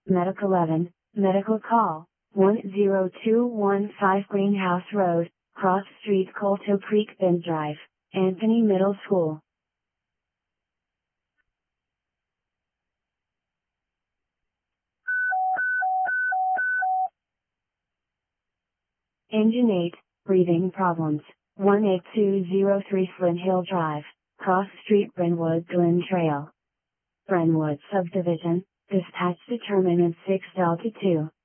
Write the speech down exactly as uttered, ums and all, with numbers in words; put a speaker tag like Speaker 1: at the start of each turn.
Speaker 1: Medic eleven, medical call, one zero two one five Greenhouse Road, Cross Street, Colto Creek Bend Drive, Anthony Middle School. Engine eight, breathing problems, one eight two zero three Flint Hill Drive, Cross Street, Brentwood Glen Trail. Brentwood Subdivision, dispatch determinant six Delta two.